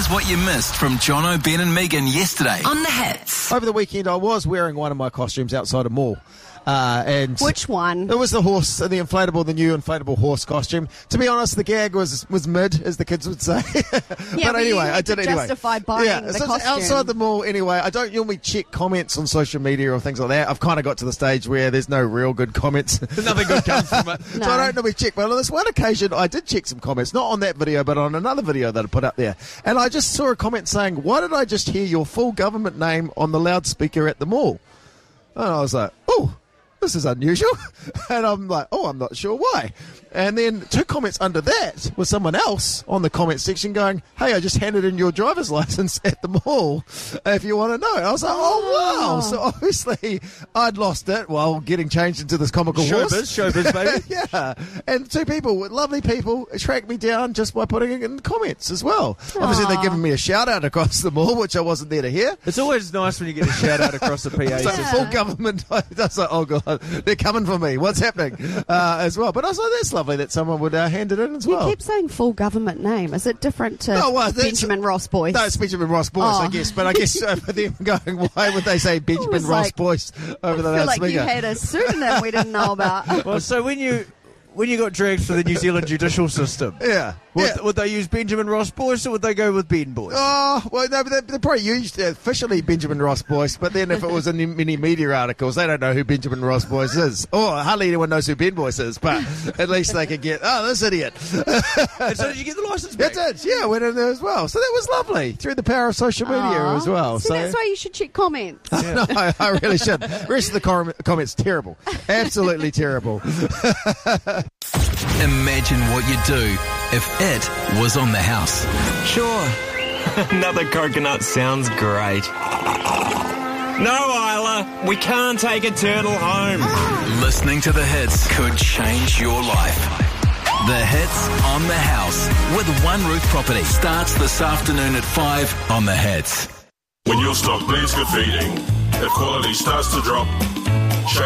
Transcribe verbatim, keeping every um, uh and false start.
Here's what you missed from Jono, Ben and Megan yesterday on The Hits. Over the weekend, I was wearing one of my costumes outside a mall. Uh, and Which one? It was the horse, the inflatable, the new inflatable horse costume. To be honest, the gag was was mid, as the kids would say. Yeah, but, but anyway, you I had did to it anyway. justify buying yeah, the so costume. outside the mall anyway. I don't normally check comments on social media or things like that. I've kind of got to the stage where there's no real good comments. Nothing good comes from it. No. So I don't normally check. But on this one occasion, I did check some comments, not on that video, but on another video that I put up there. And I just saw a comment saying, "Why did I just hear your full government name on the loudspeaker at the mall?" And I was like, "Oh, this is unusual." And I'm like, oh, I'm not sure why. And then two comments under that was someone else on the comment section going, "Hey, I just handed in your driver's license at the mall if you want to know." And I was like, oh, wow. So obviously I'd lost it while getting changed into this comical Showbiz, horse. showbiz, baby. Yeah. And two people, lovely people, tracked me down just by putting it in the comments as well. Obviously they're giving me a shout out across the mall, which I wasn't there to hear. It's always nice when you get a shout out across the P A It's like system. full government. I was like, oh God, they're coming for me. What's happening? Uh, as well. But I was like, that's lovely that someone would uh, hand it in as You well. keep saying full government name. Is it different to Oh, well, that's- Benjamin Ross Boyce? No, it's Benjamin Ross Boyce, Oh. I guess. But I guess uh, for them going, why would they say Benjamin was Ross like, Boyce over the I feel like loudspeaker? you had a pseudonym we didn't know about. Well, so when you when you got dragged for the New Zealand judicial system, Yeah. would, yeah. would they use Benjamin Ross Boyce or would they go with Ben Boyce? Oh, well, no, but they, they probably used uh, officially Benjamin Ross Boyce, but then if it was in any media articles, they don't know who Benjamin Ross Boyce is. Or hardly anyone knows who Ben Boyce is, but at least they could get, oh, this idiot. And so did you get the licence back? It did, yeah, went in there as well. So that was lovely, through the power of social media Aw. as well. See, so that's why you should check comments. no, I, I really should. The rest of the com- comments, terrible. Absolutely terrible. Imagine what you'd do if it was on the house. Sure. Another coconut sounds great. No, Isla, we can't take a turtle home. Listening to the hits could change your life. The Hits on the House with One Roof Property starts this afternoon at five on the Hits. When your stock needs good feeding, if quality starts to drop,